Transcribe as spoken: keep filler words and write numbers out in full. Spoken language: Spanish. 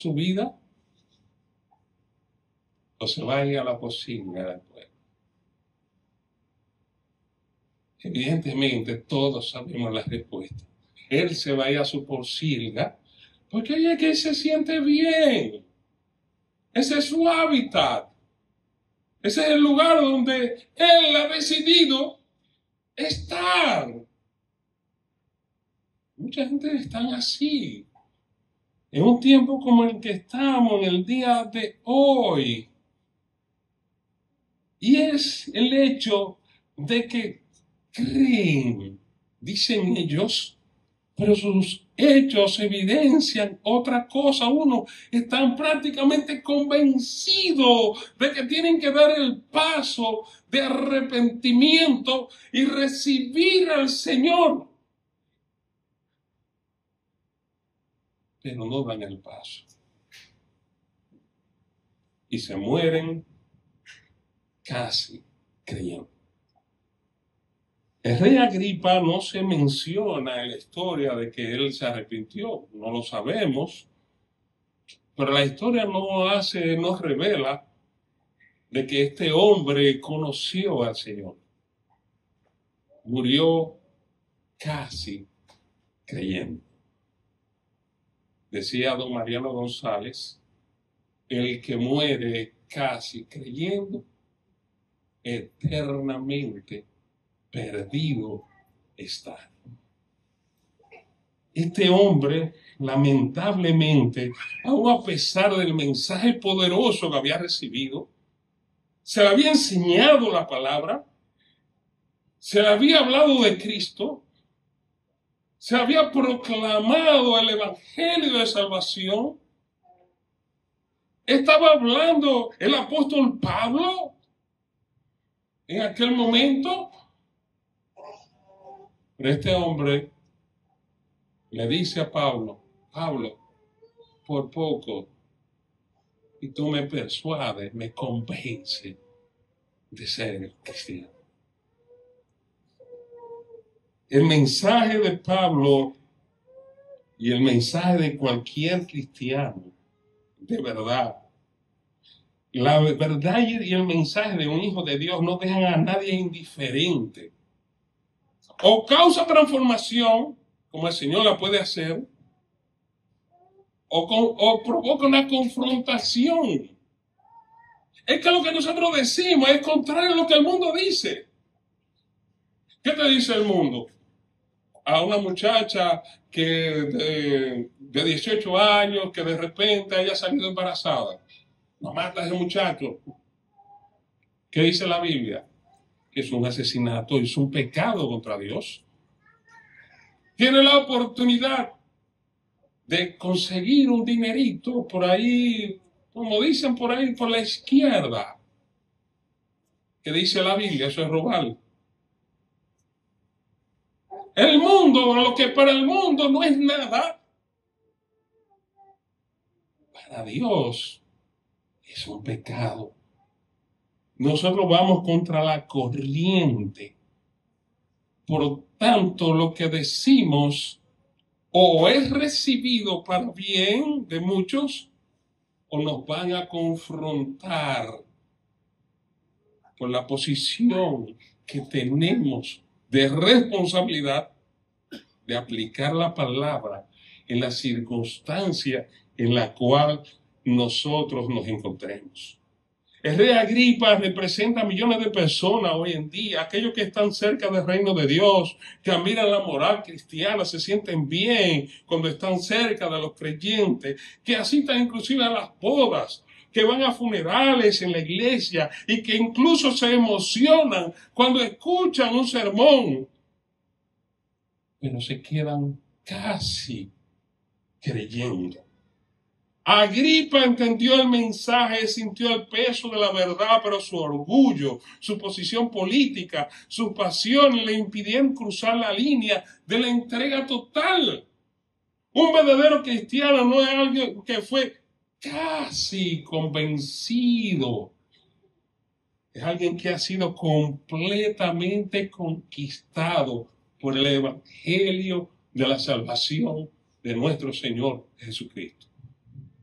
su vida o se va a ir a la cocina después? Evidentemente, todos sabemos la respuesta. Él se va a ir a su pocilga porque oye que él se siente bien. Ese es su hábitat. Ese es el lugar donde él ha decidido estar. Mucha gente está así. En un tiempo como el que estamos, en el día de hoy. Y es el hecho de que creen, dicen ellos, pero sus hechos evidencian otra cosa. Uno están prácticamente convencidos de que tienen que dar el paso de arrepentimiento y recibir al Señor. Pero no dan el paso. Y se mueren casi creyendo. El rey Agripa no se menciona en la historia de que él se arrepintió, no lo sabemos, pero la historia no hace, no revela de que este hombre conoció al Señor. Murió casi creyendo. Decía don Mariano González, el que muere casi creyendo, eternamente perdido está. Este hombre, lamentablemente, aun a pesar del mensaje poderoso que había recibido, se le había enseñado la palabra, se le había hablado de Cristo, se había proclamado el evangelio de salvación, estaba hablando el apóstol Pablo en aquel momento. Pero este hombre le dice a Pablo, Pablo, por poco, y tú me persuades, me convence de ser cristiano. El mensaje de Pablo y el mensaje de cualquier cristiano, de verdad, la verdad y el mensaje de un hijo de Dios no dejan a nadie indiferente. O causa transformación, como el Señor la puede hacer, o, con, o provoca una confrontación. Es que lo que nosotros decimos es contrario a lo que el mundo dice. ¿Qué te dice el mundo? A una muchacha que de, de dieciocho años, que de repente haya salido embarazada. No mata a ese muchacho. ¿Qué dice la Biblia? Que es un asesinato, es un pecado contra Dios. Tiene la oportunidad de conseguir un dinerito por ahí, como dicen por ahí, por la izquierda. ¿Qué dice la Biblia? Eso es robar. El mundo, lo que para el mundo no es nada, para Dios es un pecado. Nosotros vamos contra la corriente. Por tanto, lo que decimos o es recibido para bien de muchos o nos van a confrontar por la posición que tenemos de responsabilidad de aplicar la palabra en la circunstancia en la cual nosotros nos encontremos. El rey Agripa representa a millones de personas hoy en día, aquellos que están cerca del reino de Dios, que admiran la moral cristiana, se sienten bien cuando están cerca de los creyentes, que asistan inclusive a las bodas, que van a funerales en la iglesia y que incluso se emocionan cuando escuchan un sermón, pero se quedan casi creyendo. Agripa entendió el mensaje, sintió el peso de la verdad, pero su orgullo, su posición política, su pasión le impidieron cruzar la línea de la entrega total. Un verdadero cristiano no es alguien que fue casi convencido. Es alguien que ha sido completamente conquistado por el evangelio de la salvación de nuestro Señor Jesucristo.